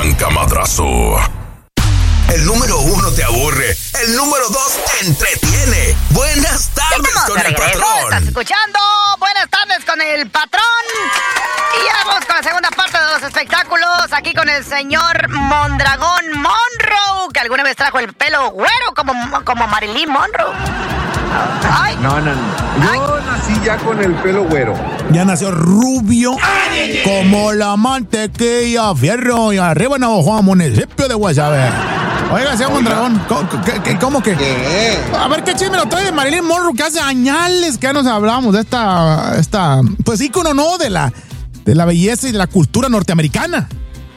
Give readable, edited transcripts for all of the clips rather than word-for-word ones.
arranca madrazo. El número 1 te aburre, el número 2 te entretiene. Buenas tardes con el patrón. Estás escuchando Buenas tardes con el patrón. Y ya vamos con la segunda parte de los espectáculos. Aquí con el señor Mondragón Monroe, que alguna vez trajo el pelo güero como Marilyn Monroe. Ay. No. Yo nací ya con el pelo güero. Ya nació rubio como la mantequilla, fierro, y arriba Navajo, municipio de Guasave. Oiga, señor Mondragón, ¿cómo que? ¿Qué? A ver, ¿qué chisme lo trae de Marilyn Monroe? Que hace añales que ya nos hablamos de esta pues ícono, ¿no? De la belleza y de la cultura norteamericana.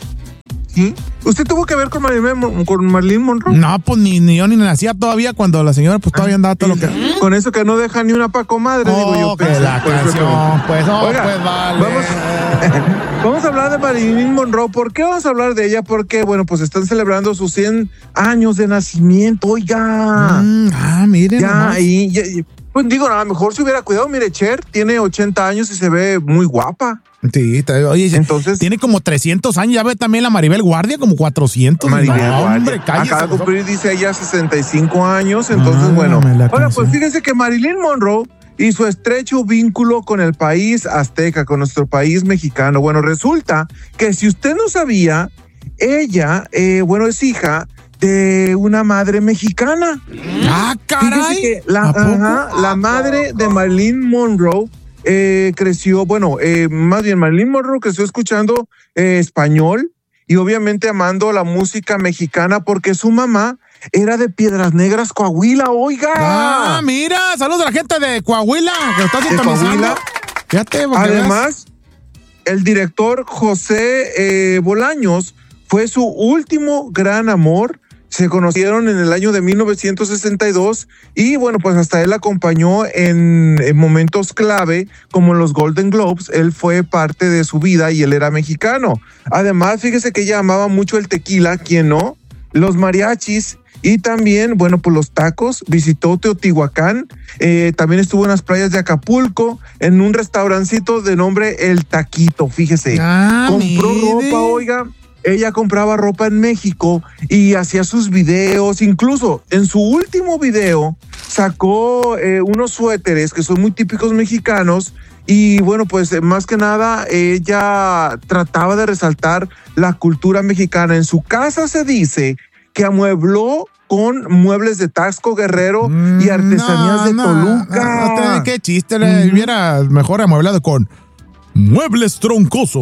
¿Sí? ¿Usted tuvo que ver con Marilyn Monroe? No, pues ni yo ni nacía todavía cuando la señora pues todavía andaba todo lo que... Con eso que no deja ni una comadre, digo yo. Que la canción, pues, Oiga, pues vale. Vamos a hablar de Marilyn Monroe. ¿Por qué vamos a hablar de ella? Porque, bueno, pues están celebrando sus 100 años de nacimiento, oiga. Miren. Ya, pues digo, a lo mejor se hubiera cuidado. Mire, Cher tiene 80 años y se ve muy guapa. Sí, oye, entonces tiene como 300 años, ya ve también la Maribel Guardia, como 400. Maribel Guardia. Hombre, cállese. Acaba de cumplir, dice ella, 65 años, entonces, bueno. Ahora, pues fíjense que Marilyn Monroe y su estrecho vínculo con el país azteca, con nuestro país mexicano. Bueno, resulta que si usted no sabía, ella, es hija de una madre mexicana. ¡Ah, caray! Fíjese que la madre de Marilyn Monroe creció, más bien Marilyn Monroe creció escuchando español y obviamente amando la música mexicana porque su mamá era de Piedras Negras, Coahuila, oiga. Ah, mira, saludos a la gente de Coahuila que lo está sintonizando. Fíjate, además, el director José Bolaños fue su último gran amor. Se conocieron en el año de 1962 y bueno, pues hasta él acompañó en momentos clave como en los Golden Globes. Él fue parte de su vida y él era mexicano. Además, fíjese que ella amaba mucho el tequila, ¿quién no? Los mariachis y también, pues los tacos. Visitó Teotihuacán, también estuvo en las playas de Acapulco, en un restaurancito de nombre El Taquito, fíjese. Compró ropa, oiga. Ella compraba ropa en México y hacía sus videos. Incluso en su último video sacó unos suéteres que son muy típicos mexicanos. Y bueno, pues más que nada ella trataba de resaltar la cultura mexicana. En su casa se dice que amuebló con muebles de Taxco, Guerrero y artesanías de Toluca. No, qué chiste, le hubiera mejor amueblado con Muebles Troncoso.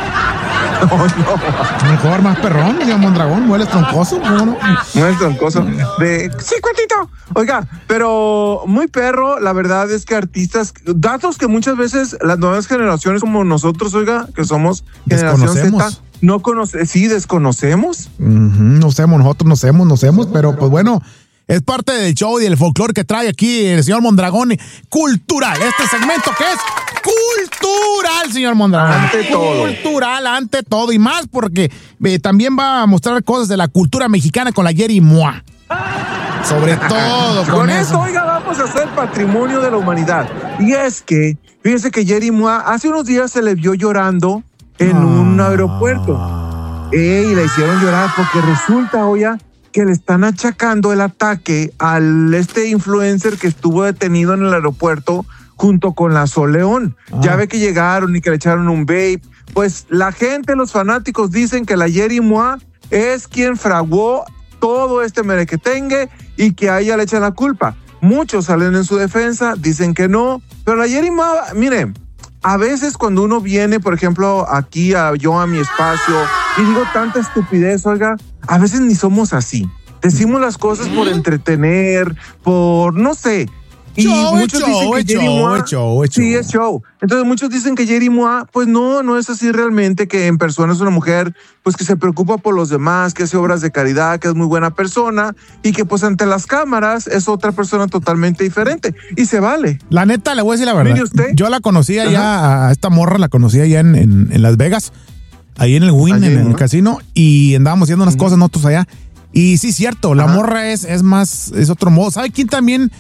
Mejor, más perrón, señor Mondragón, muebles troncoso, ¿no? Muebles troncoso. Sí, cuentito. Oiga, pero muy perro, la verdad es que artistas, datos que muchas veces las nuevas generaciones como nosotros, oiga, que somos generación Z, no desconocemos. Nosotros no sabemos, pero pues bueno, es parte del show y del folclore que trae aquí el señor Mondragón. Cultural, este segmento que es cultural, señor Mondragón. Ante todo. Cultural, ante todo. Y más porque también va a mostrar cosas de la cultura mexicana con la Yeri Mua. Sobre todo con eso, oiga, vamos a hacer patrimonio de la humanidad. Y es que, fíjense que Yeri Mua hace unos días se le vio llorando en un aeropuerto. Y le hicieron llorar porque resulta, oiga, que le están achacando el ataque al influencer que estuvo detenido en el aeropuerto junto con la Sol León. Ya ve que llegaron y que le echaron un vape. Pues la gente, los fanáticos dicen que la Yeri Mua es quien fraguó todo este merequetengue y que a ella le echan la culpa. Muchos salen en su defensa, dicen que no, pero la Yeri Mua, mire, a veces cuando uno viene, por ejemplo, aquí a mi espacio y digo tanta estupidez, oiga, a veces ni somos así. Decimos las cosas por entretener, por no sé. Y muchos dicen que Yeri Mua, sí, es show. Entonces muchos dicen que Yeri Mua, pues no es así realmente, que en persona es una mujer pues que se preocupa por los demás, que hace obras de caridad, que es muy buena persona y que pues ante las cámaras es otra persona totalmente diferente y se vale. La neta, le voy a decir la verdad. Mire usted. Yo la conocía ya, a esta morra la conocía ya en Las Vegas, ahí en el Wynn, en el casino, y andábamos haciendo unas cosas nosotros allá. Y sí, cierto, la morra es otro modo. ¿Sabe quién también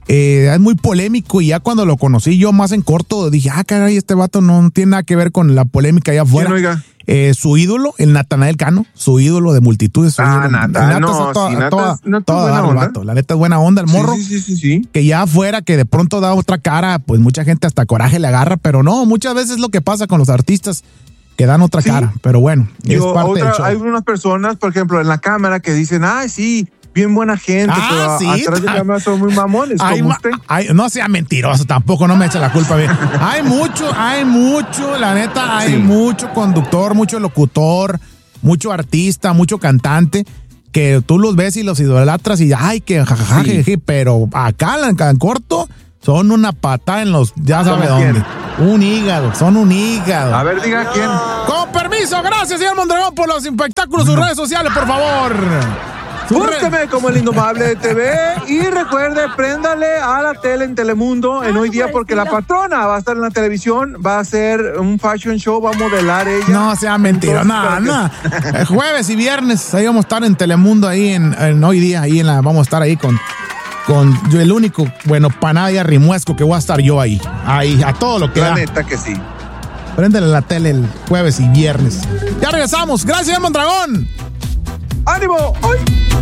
es muy polémico y ya cuando lo conocí yo más en corto dije, caray, este vato no tiene nada que ver con la polémica allá afuera. ¿Quién, oiga? Su ídolo, el Natanael Cano, su ídolo de multitudes. Nata es buena onda. La neta es buena onda, el morro. Sí. Que ya afuera, que de pronto da otra cara, pues mucha gente hasta coraje le agarra, pero no, muchas veces es lo que pasa con los artistas, que dan otra cara, pero bueno, es parte del show. Hay unas personas, por ejemplo, en la cámara que dicen, sí, bien buena gente, pero sí, atrás de cámara son muy mamones, como usted. No sea mentiroso tampoco, no me eche la culpa a mí. Hay mucho, la neta, hay mucho conductor, mucho locutor, mucho artista, mucho cantante, que tú los ves y los idolatras y que jajaja, pero acá en corto son una patada en los, ya sabe dónde. Son un hígado. A ver, diga quién. Con permiso, gracias, señor Mondragón, por los espectáculos, sus redes sociales, por favor. Búsqueme como el Indomable TV y recuerde, préndale a la tele en Telemundo en hoy día porque la patrona va a estar en la televisión, va a hacer un fashion show, va a modelar ella. No sea mentira, nada. Jueves y viernes ahí vamos a estar en Telemundo ahí en hoy día, vamos a estar ahí con yo el único, panada y arrimuesco que voy a estar yo ahí, a todo lo que da. La neta que sí. Préndele la tele el jueves y viernes. Ya regresamos. Gracias, Mondragón. ¡Ánimo! ¡Ay!